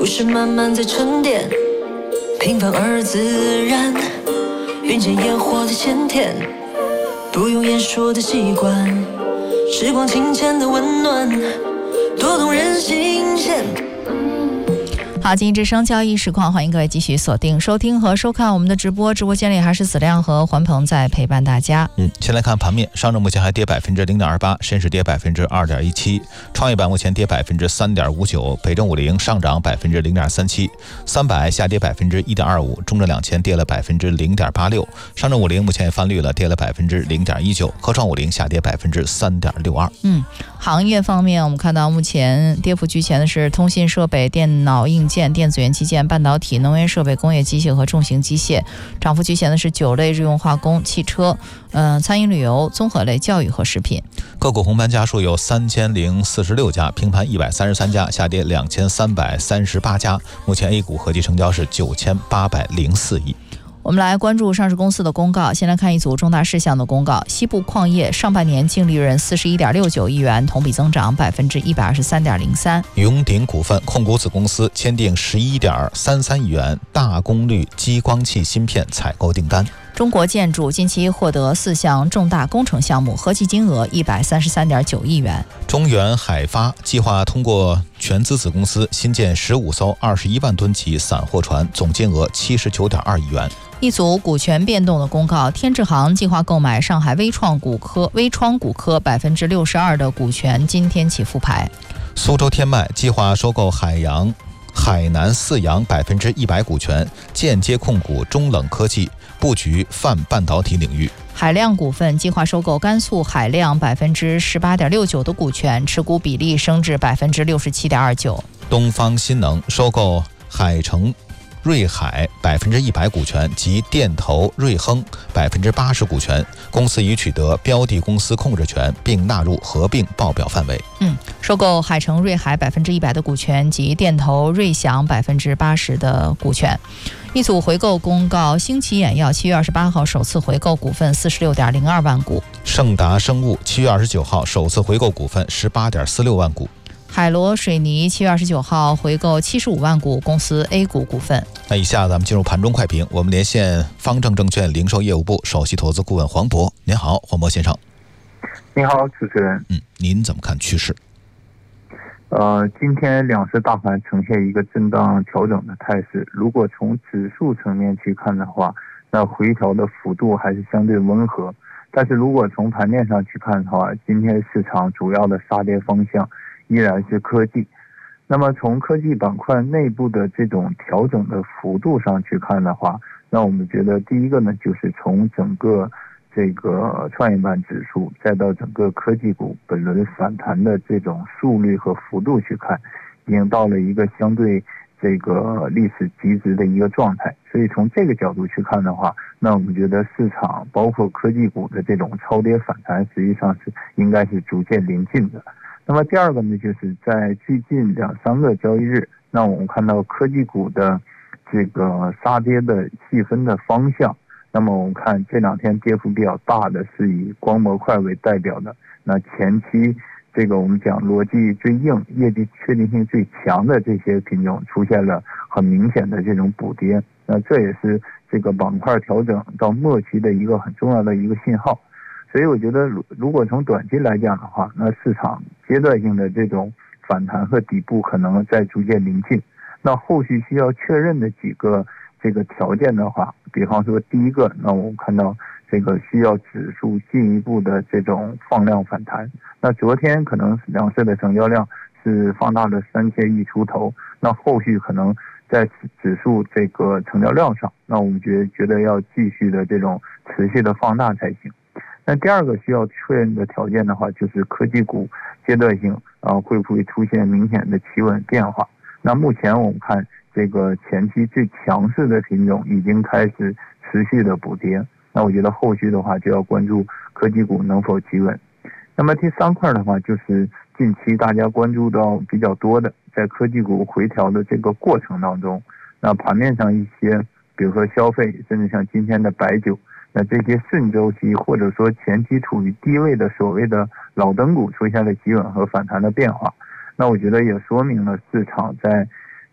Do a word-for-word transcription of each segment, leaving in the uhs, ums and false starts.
事慢慢在沉淀，平凡而自然，云间烟火的鲜甜，不用言说的习惯，时光清浅的温暖，多动人心弦。 好，经济之声交易实况，欢迎各位继续锁定收听和收看我们的直播。直播间里还是子亮和环鹏在陪伴大家。 嗯，先来看盘面，上证目前还跌百分之零点二八，深市跌百分之二点一七，创业板目前跌百分之三点五九，北证五零上涨百分之零点三七，三百下跌百分之一点二五，中证两千跌了百分之零点八六，上证五零目前也翻绿了，跌了百分之零点一九，科创五零下跌百分之三点六二。 嗯，行业方面，我们看到目前跌幅居前的是通信设备、电脑硬件、电子元器件、半导体、能源设备、工业机械和重型机械。涨幅居前的是酒类、日用化工、汽车、呃、餐饮旅游、综合类、教育和食品。 个股红盘家数有三千零四十六家，平盘一百三十三家，下跌两千三百三十八家。目前 A 股合计成交是九千八百零四亿。 我们来关注上市公司的公告，先来看一组重大事项的公告。西部矿业上半年净利润四十一点六九亿元，同比增长百分之一百二十三点零三。 永鼎股份控股子公司签订十一点三三亿元大功率激光器芯片采购订单。 中国建筑近期获得四项重大工程项目，合计金额一百三十三点九亿元。 中原海发计划通过全资子公司新建十五艘二十一万吨级散货船，总金额七十九点二亿元。 一组股权变动的公告，天智行计划购买上海微创骨科微创骨科百分之六十二的股权，今天起复牌。 苏州天迈计划收购海洋海南四洋百分之一百股权，间接控股中冷科技，布局泛半导体领域。 海量股份计划收购甘肃海量百分之十八点六九的股权，持股比例升至百分之六十七点二九。 东方新能收购海城瑞海百分之一百股权及电投瑞亨百分之八十股权，公司已取得标的公司控制权，并纳入合并报表范围。 嗯，收购海城瑞海百分之一百的股权及电投瑞祥百分之八十的股权。一组回购公告，兴起眼药七月二十八号首次回购股份四十六点零二万股， 盛达生物七月二十九号首次回购股份十八点四六万股。 海螺水泥七月二十九号回购七十五万股公司 A 股股份。 那以下咱们进入盘中快评，我们连线方正证券零售业务部首席投资顾问黄渤。您好，黄渤先生。 你好，主持人。 嗯，您怎么看趋势？ 呃，今天两市大盘呈现一个震荡调整的态势。如果从指数层面去看的话，那回调的幅度还是相对温和。但是如果从盘面上去看的话，今天市场主要的杀跌方向依然是科技。那么从科技板块内部的这种调整的幅度上去看的话，那我们觉得第一个呢，就是从整个这个创业板指数再到整个科技股本轮反弹的这种速率和幅度去看，已经到了一个相对这个历史极值的一个状态。所以从这个角度去看的话，那我们觉得市场包括科技股的这种超跌反弹实际上是应该是逐渐临近的。那么第二个呢，就是在最近两三个交易日，那我们看到科技股的这个杀跌的细分的方向。那么我们看这两天跌幅比较大的是以光模块为代表的，那前期这个我们讲逻辑最硬、业绩确定性最强的这些品种出现了很明显的这种补跌，那这也是这个板块调整到末期的一个很重要的一个信号。所以我觉得如果从短期来讲的话，那市场阶段性的这种反弹和底部可能在逐渐临近。那后续需要确认的几个这个条件的话，比方说第一个，那我们看到这个需要指数进一步的这种放量反弹。那昨天可能两市的成交量是放大了三千亿出头，那后续可能在指数这个成交量上，那我们觉得觉得要继续的这种持续的放大才行。那第二个需要确认的条件的话，就是科技股阶段性啊会不会出现明显的企稳变化。那目前我们看这个前期最强势的品种已经开始持续的补跌，那我觉得后续的话就要关注科技股能否企稳。那么第三块的话，就是近期大家关注到比较多的，在科技股回调的这个过程当中，那盘面上一些比如说消费，甚至像今天的白酒，那这些顺周期或者说前期处于低位的所谓的老灯股出现了企稳和反弹的变化。那我觉得也说明了市场在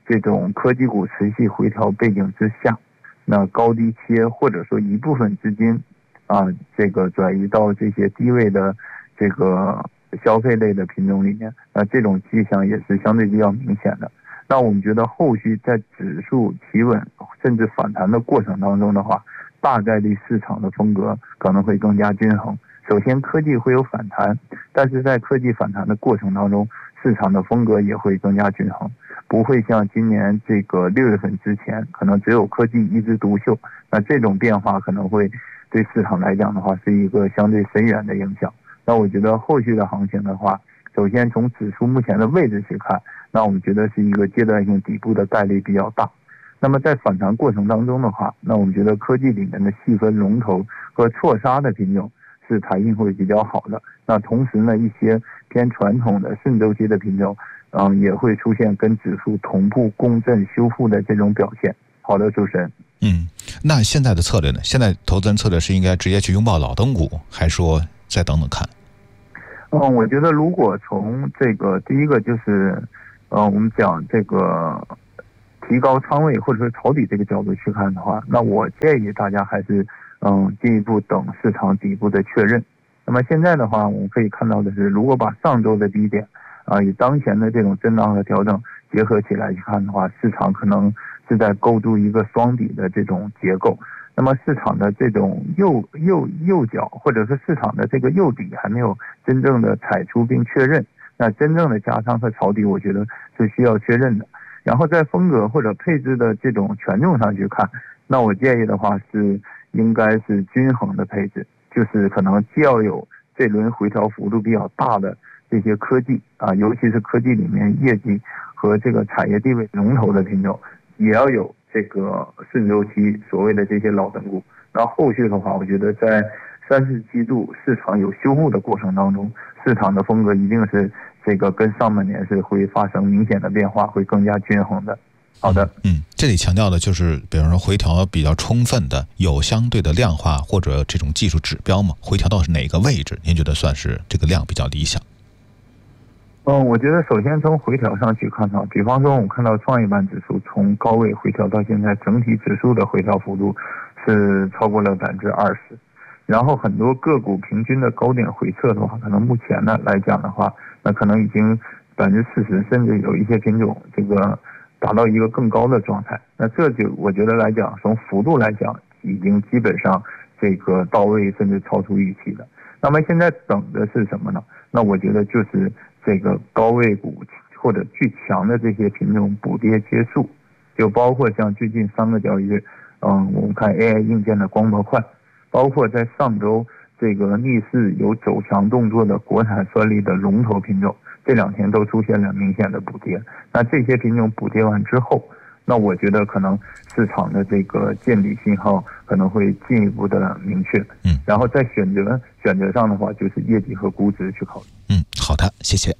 这种科技股持续回调背景之下，那高低切或者说一部分资金啊，这个转移到这些低位的这个消费类的品种里面，那这种迹象也是相对比较明显的。那我们觉得后续在指数企稳甚至反弹的过程当中的话，大概率市场的风格可能会更加均衡。首先科技会有反弹，但是在科技反弹的过程当中，市场的风格也会更加均衡，不会像今年这个六月份之前可能只有科技一枝独秀，那这种变化可能会对市场来讲的话是一个相对深远的影响。那我觉得后续的行情的话，首先从指数目前的位置去看，那我们觉得是一个阶段性底部的概率比较大。那么在反弹过程当中的话，那我们觉得科技里面的细分龙头和错杀的品种是弹性会比较好的。那同时呢，一些偏传统的顺周期的品种，嗯，也会出现跟指数同步共振修复的这种表现。好的，主持人。 嗯，那现在的策略呢？现在投资人策略是应该直接去拥抱老灯股，还是说再等等看？ 嗯，我觉得如果从这个第一个就是，呃，我们讲这个提高仓位或者是抄底这个角度去看的话，那我建议大家还是嗯进一步等市场底部的确认。那么现在的话，我们可以看到的是，如果把上周的低点啊与当前的这种震荡和调整结合起来去看的话，市场可能是在构筑一个双底的这种结构。那么市场的这种右右右脚或者是市场的这个右底还没有真正的踩出并确认，那真正的加仓和抄底我觉得是需要确认的。然后在风格或者配置的这种权重上去看，那我建议的话是应该是均衡的配置，就是可能既要有这轮回调幅度比较大的这些科技啊，尤其是科技里面业绩和这个产业地位龙头的品种，也要有这个顺周期所谓的这些老等股。然后后续的话，我觉得在三四季度市场有修复的过程当中，市场的风格一定是这个跟上半年是会发生明显的变化，会更加均衡的。好的， 嗯，这里强调的就是，比方说回调比较充分的，有相对的量化或者这种技术指标嘛，回调到是哪个位置？您觉得算是这个量比较理想？ 嗯，我觉得首先从回调上去看到，比方说我们看到创业板指数从高位回调到现在，整体指数的回调幅度是超过了百分之二十，然后很多个股平均的高点回撤的话，可能目前呢来讲的话，那可能已经百分之四十，甚至有一些品种这个达到一个更高的状态。那这就我觉得来讲，从幅度来讲，已经基本上这个到位，甚至超出预期的。那么现在等的是什么呢？那我觉得就是这个高位股或者巨强的这些品种补跌结束，就包括像最近三个交易日，嗯，我们看 A I 硬件的光模块，包括在上周这个逆势有走强动作的国产算力的龙头品种，这两天都出现了明显的补跌。那这些品种补跌完之后，那我觉得可能市场的这个见底信号可能会进一步的明确。 嗯， 然后在选择选择上的话，就是业绩和估值去考虑。 嗯，好的，谢谢。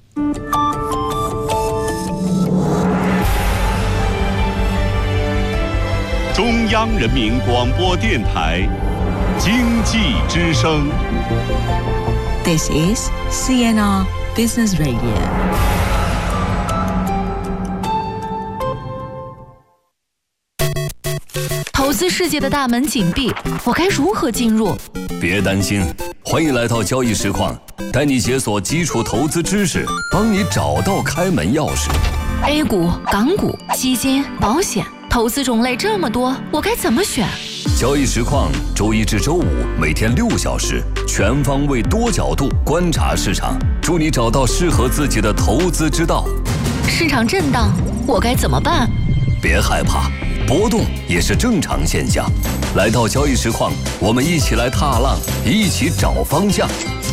中央人民广播电台经济之声。 This is C N R Business Radio。 投资世界的大门紧闭，我该如何进入？ 别担心，欢迎来到交易实况，带你解锁基础投资知识，帮你找到开门钥匙。 A 股、港股、基金、保险，投资种类这么多，我该怎么选？ 交易实况周一至周五每天六小时，全方位多角度观察市场，助你找到适合自己的投资之道。 市场震荡，我该怎么办？ 别害怕，波动也是正常现象。来到交易实况，我们一起来踏浪，一起找方向。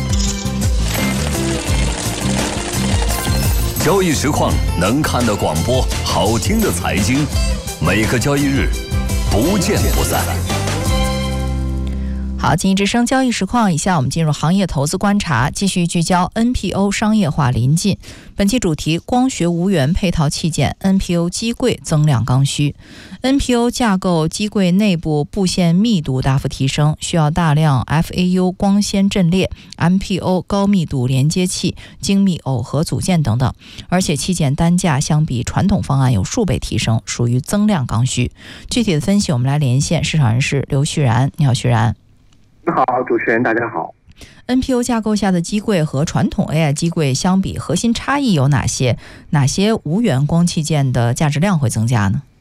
交易实况能看的广播，好听的财经，每个交易日不见不散。 好，经济之声交易实况，以下我们进入行业投资观察，继续聚焦 N P O 商业化临近。本期主题：光学无源配套器件 N P O 机柜增量刚需。N P O 架构机柜内部布线密度大幅提升，需要大量 F A U 光纤阵列、M P O 高密度连接器、精密耦合组件等等，而且器件单价相比传统方案有数倍提升，属于增量刚需。具体的分析，我们来连线市场人士刘旭然。你好，旭然。 你好，主持人，大家好。 N P O 架构下的机柜和传统 A I 机柜相比，核心差异有哪些？哪些无源光器件的价值量会增加呢？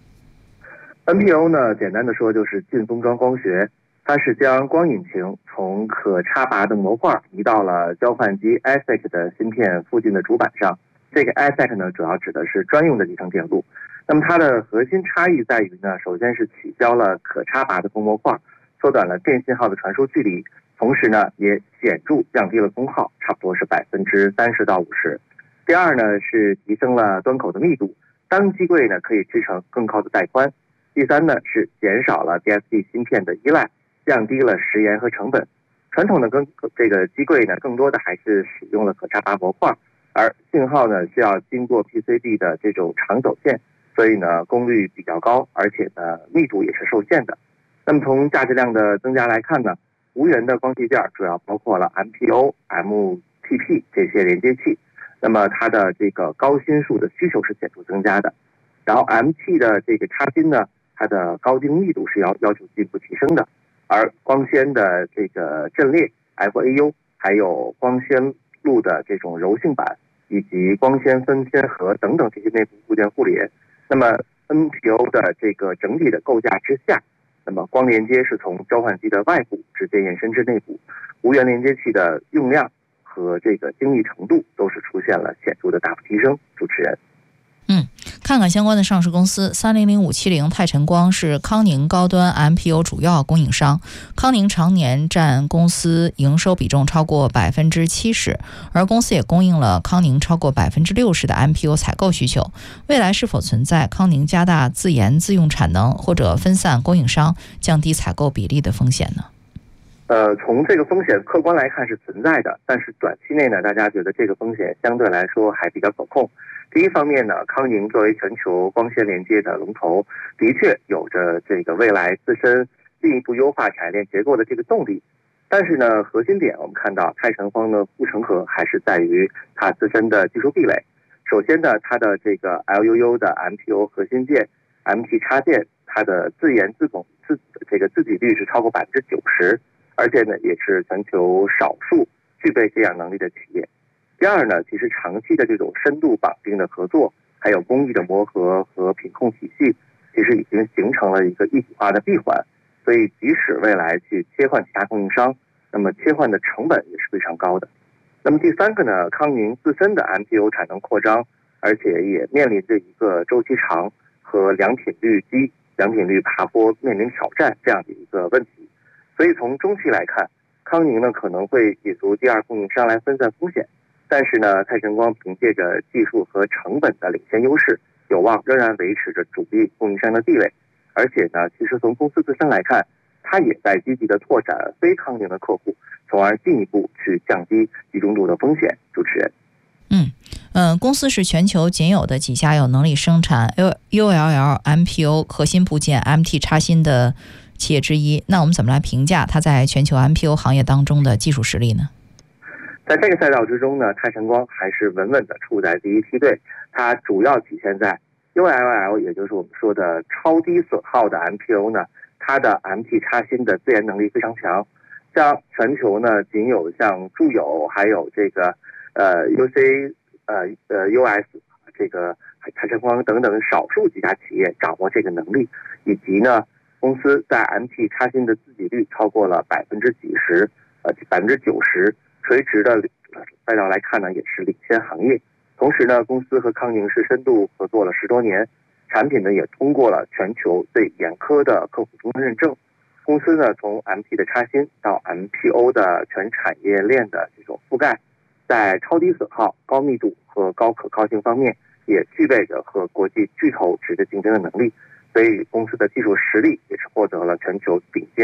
N P O 呢，简单的说就是近封装光学，它是将光引擎从可插拔的模块移到了交换机 A S I C 的芯片附近的主板上。这个 A S I C 呢，主要指的是专用的集成电路。那么它的核心差异在于呢，首先是取消了可插拔的封模块，缩短了电信号的传输距离，同时呢，也显著降低了功耗，差不多是百分之三十到五十。第二呢，是提升了端口的密度，单机柜呢可以支撑更高的带宽。第三呢，是减少了 D S P 芯片的依赖，降低了时延和成本。传统的跟这个机柜呢，更多的还是使用了可插拔模块，而信号呢需要经过 P C B 的这种长走线，所以呢功率比较高，而且呢密度也是受限的。那么从价值量的增加来看呢，无源的光器件主要包括了 M P O、M T P 这些连接器，那么它的这个高芯数的需求是显著增加的。然后 M T 的这个插芯呢，它的高精密度是要要求进一步提升的，而光纤的这个阵列 F A U， 还有光纤路的这种柔性板，以及光纤分纤盒等等这些内部部件互联，那么 N P O 的这个整体的构架之下，那么光连接是从交换机的外部直接延伸至内部，无源连接器的用量和这个精密程度都是出现了显著的大幅提升。主持人， 嗯，看看相关的上市公司，三零零五七零泰晨光是康宁高端 M P O 主要供应商，康宁常年占公司营收比重超过百分之七十，而公司也供应了康宁超过百分之六十的 M P O 采购需求。未来是否存在康宁加大自研自用产能或者分散供应商，降低采购比例的风险呢？ 呃，从这个风险客观来看是存在的，但是短期内呢，大家觉得这个风险相对来说还比较可控。第一方面呢，康宁作为全球光纤连接的龙头，的确有着这个未来自身进一步优化产业链结构的这个动力。但是呢，核心点我们看到泰晨光的护城河还是在于它自身的技术壁垒。首先呢，它的这个 L U U 的 M P O 核心件、M T 插件，它的自研自总自这个自给率是超过百分之九十，而且呢，也是全球少数具备这样能力的企业。第二呢，其实长期的这种深度绑定的合作，还有工艺的磨合和品控体系，其实已经形成了一个一体化的闭环。所以即使未来去切换其他供应商，那么切换的成本也是非常高的。那么第三个呢，康宁自身的 M P O 产能扩张，而且也面临着一个周期长和良品率低、良品率爬坡面临挑战这样的一个问题。所以从中期来看，康宁呢可能会借助第二供应商来分散风险。但是呢，泰晨光凭借着技术和成本的领先优势，有望仍然维持着主力供应商的地位。而且呢，其实从公司自身来看，它也在积极的拓展非康宁的客户，从而进一步去降低集中度的风险。主持人， 嗯嗯，公司是全球仅有的几家有能力生产 U L L M P O 核心部件 M T 插芯的企业之一。那我们怎么来评价它在全球 M P O 行业当中的技术实力呢？ 在这个赛道之中呢，泰晨光还是稳稳的处在第一梯队。它主要体现在 U L L， 也就是我们说的超低损耗的 M P O 呢，它的 M T 插芯的自研能力非常强。像全球呢，仅有像住友，还有这个呃 U C 呃呃 U S 这个泰晨光等等少数几家企业掌握这个能力，以及呢，公司在 M T 插芯的自给率超过了百分之几十，呃百分之九十。垂直的赛道来看呢，也是领先行业。同时呢，公司和康宁是深度合作了十多年，产品呢也通过了全球最严苛的客户终身认证。公司呢从 M T 的插芯到 M P O 的全产业链的这种覆盖，在超低损耗、高密度和高可靠性方面，也具备着和国际巨头直接竞争的能力。所以公司的技术实力也是获得了全球顶尖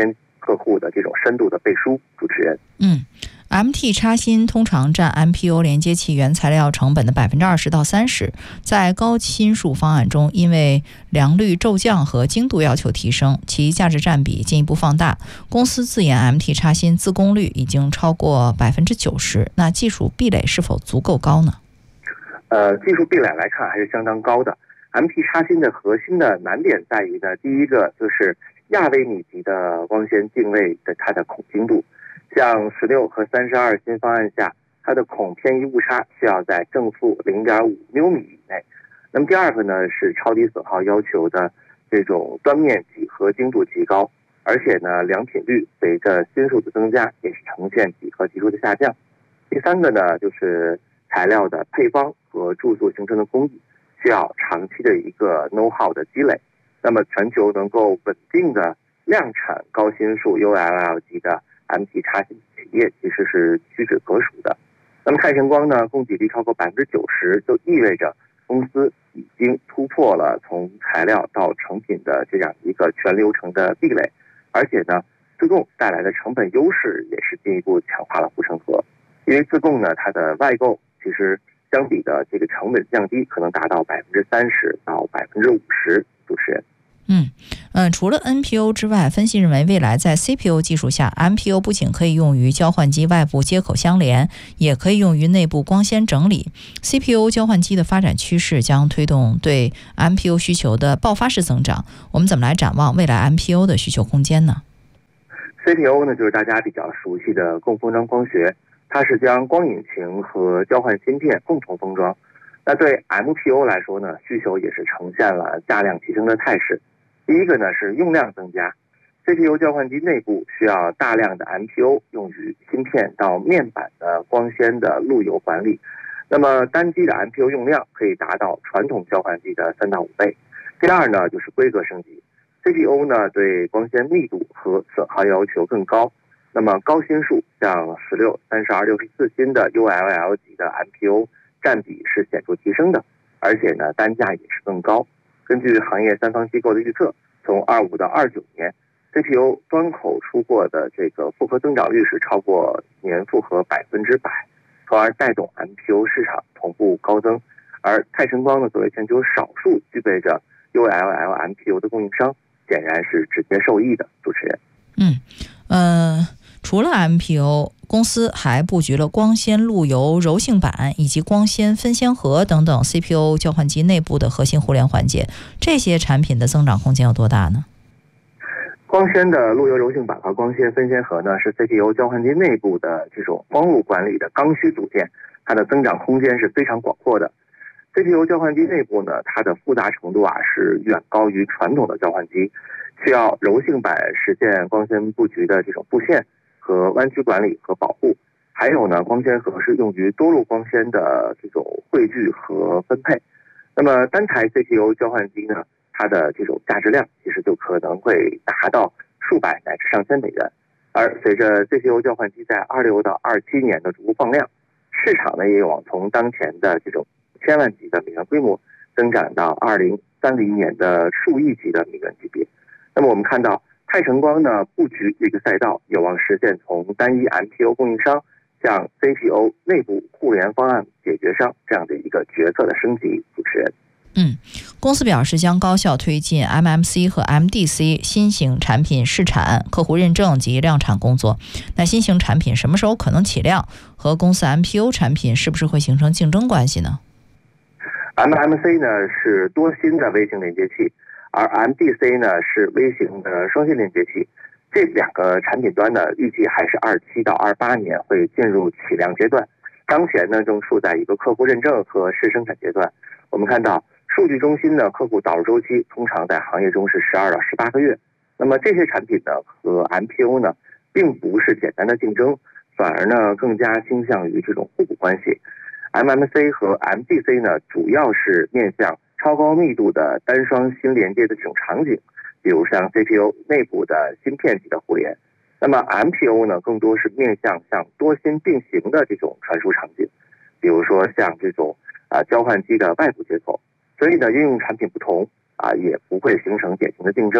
客户的这种深度的背书。主持人， 嗯。M T 插芯通常占 M P O 连接器原材料成本的百分之二十到三十，在高芯数方案中，因为良率骤降和精度要求提升，其价值占比进一步放大。公司自研 M T 插芯自供率已经超过百分之九十，那技术壁垒是否足够高呢？ 呃，技术壁垒来看还是相当高的。M T 插芯的核心的难点在于呢，第一个就是亚微米级的光纤定位的它的孔精度。像十六和三十二芯方案下，它的孔偏移误差需要在正负 零点五 缪米以内。那么第二个呢是超低损耗要求的这种端面几何精度极高，而且呢良品率随着芯数的增加也是呈现几何级数的下降。第三个呢就是材料的配方和注塑形成的工艺需要长期的一个 know how 的积累。那么全球能够稳定的量产高芯数 U L L 级的M T 插芯企业其实是屈指可数的。那么泰晨光呢，供给率超过百分之九十，就意味着公司已经突破了从材料到成品的这样一个全流程的壁垒，而且呢，自供带来的成本优势也是进一步强化了护城河。因为自供呢，它的外购其实相比的这个成本降低，可能达到百分之三十到百分之五十。主持人。 嗯嗯，除了 N P O 之外，分析认为未来在 C P O 技术下 M P O 不仅可以用于交换机外部接口相连，也可以用于内部光纤整理。 C P O 交换机的发展趋势将推动对 M P O 需求的爆发式增长。我们怎么来展望未来 M P O 的需求空间呢？ C P O 呢，就是大家比较熟悉的共封装光学，它是将光引擎和交换芯片共同封装。那对 M P O 来说呢，需求也是呈现了价量齐升的态势。第一个呢是用量增加 ，C P U 交换机内部需要大量的 M P O 用于芯片到面板的光纤的路由管理。那么单机的 M P O 用量可以达到传统交换机的三到五倍。第二呢就是规格升级 ，C P U 呢对光纤密度和损耗要求更高。那么高芯数像十六、三十二、六十四芯的 U L L 级的 M P O 占比是显著提升的，而且呢单价也是更高。根据行业三方机构的预测，从二五到二九年 ，C P U 端口出货的这个复合增长率是超过年复合百分之百，从而带动 M P O 市场同步高增。而泰晨光呢，作为全球少数具备着 U L L M P O 的供应商，显然是直接受益的。主持人， 嗯，呃，除了 M P O， 公司还布局了光纤路由柔性板以及光纤分纤核等等 C P U 交换机内部的核心互联环节，这些产品的增长空间有多大呢？ 光纤的路由柔性板和光纤分纤核呢，是 C P U 交换机内部的这种光路管理的刚需组件，它的增长空间是非常广阔的。C P U 交换机内部呢，它的复杂程度啊是远高于传统的交换机，需要柔性板实现光纤布局的这种布线和弯曲管理和保护，还有呢，光纤核是用于多路光纤的这种汇聚和分配。那么单台 C P U 交换机呢，它的这种价值量其实就可能会达到数百乃至上千美元。而随着 C P U 交换机在二六到二七年的逐步放量，市场呢也有从当前的这种千万级的美元规模增长到二零三零年的数亿级的美元级别。那么我们看到泰晨光呢布局这个赛道，有望实现从单一 M P O 供应商向 C P O 内部互联方案解决商这样的一个角色的升级。主持人， 嗯，公司表示将高效推进 M M C 和 M D C 新型产品试产、客户认证及量产工作。那新型产品什么时候可能起量？和公司 M P O 产品是不是会形成竞争关系呢？ M M C 呢是多芯的微型连接器，而 M D C 呢是微型的双芯连接器。这两个产品端呢，预计还是二七到二八年会进入起量阶段。当前呢，正处在一个客户认证和试生产阶段。我们看到，数据中心呢，客户导入周期通常在行业中是十二到十八个月。那么这些产品呢，和 M P O 呢，并不是简单的竞争，反而呢，更加倾向于这种互补关系。M M C 和 M D C 呢，主要是面向超高密度的单双芯连接的这种场景，比如像 C P U 内部的芯片级的互联。那么 M P O 呢，更多是面向像多芯并行的这种传输场景，比如说像这种啊交换机的外部接口。所以呢，应用产品不同啊，也不会形成典型的竞争。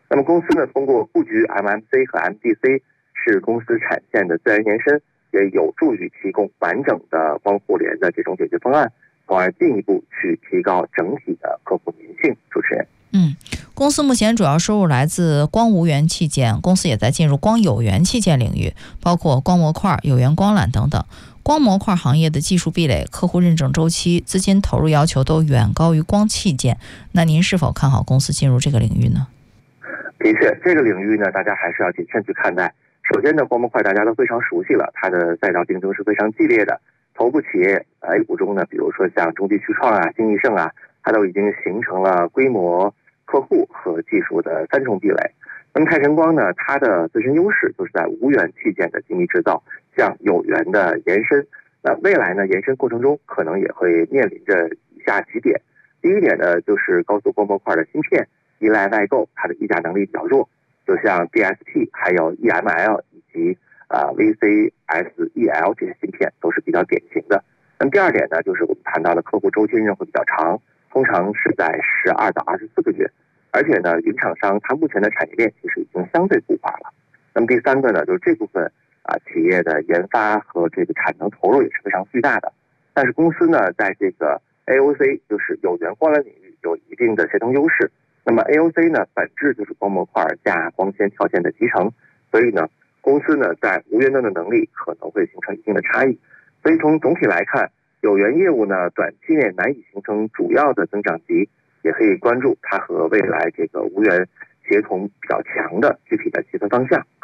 那么公司呢，通过布局 M M C 和 M D C， 是公司产线的自然延伸，也有助于提供完整的光互联的这种解决方案，从而进一步去提高整体的客户粘性。主持人， 嗯，公司目前主要收入来自光无源器件，公司也在进入光有源器件领域，包括光模块、有源光缆等等。光模块行业的技术壁垒、客户认证周期、资金投入要求都远高于光器件。那您是否看好公司进入这个领域呢？ 的确，这个领域呢，大家还是要谨慎去看待。首先呢，光模块大家都非常熟悉了，它的赛道竞争是非常激烈的。头部企业 A 股中呢，比如说像中地区创啊、金益盛啊，它都已经形成了规模、客户和技术的三重壁垒。那么泰晨光呢，它的自身优势就是在无源器件的精密制造向有源的延伸。那未来呢，延伸过程中可能也会面临着以下几点。第一点呢，就是高速光模块的芯片依赖外购，它的议价能力比较弱，就像 D S P 还有 E M L 以及啊 V C S E L 这些芯片都是比较典型的。那么第二点呢，就是我们谈到的客户周期认证会比较长，通常是在十二到二十四个月。而且呢，云厂商它目前的产业链其实已经相对固化了。那么第三个呢，就是这部分啊企业的研发和这个产能投入也是非常巨大的。但是公司呢，在这个 A O C 就是有源光缆领域有一定的协同优势。那么 A O C 呢，本质就是光模块加光纤跳线的集成，所以呢，公司呢在无源端的能力可能会形成一定的差异。所以从总体来看，有源业务呢短期内难以形成主要的增长极，也可以关注它和未来这个无源协同比较强的具体的细分方向。